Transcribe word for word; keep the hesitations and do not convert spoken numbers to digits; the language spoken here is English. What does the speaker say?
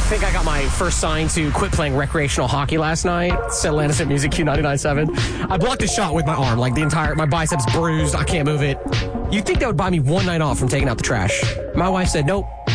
think I got my first sign to quit playing recreational hockey last night. Said Landis Music Q ninety-nine point seven. I blocked a shot with my arm, like the entire, my biceps bruised. I can't move it. You'd think that would buy me one night off from taking out the trash. My wife said, nope.